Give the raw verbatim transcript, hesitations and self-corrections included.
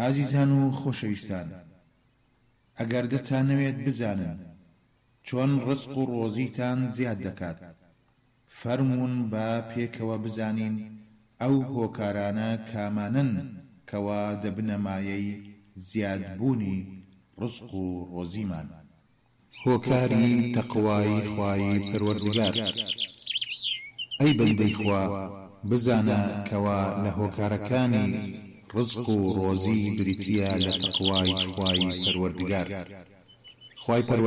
ئازیزان و خۆشەویستان، ئەگەر دەتانەوێت بزانن چۆن ڕزق و ڕۆزیتان زیاد دەکات، فەرموون بە پێکەوە بزانین ئەو هۆکارانە کامانن کەوا دەبنە مایەی زیادبوونی ڕزق و ڕۆزیمان. هۆکاری تەقوای خوای پەروەردگار. ئەی بەندەی خوا، بزانە کەوا لە هۆکارەکانی ڕزق و ڕۆزی بریتیە لە تەقوای خوای پەروەردگار. خوای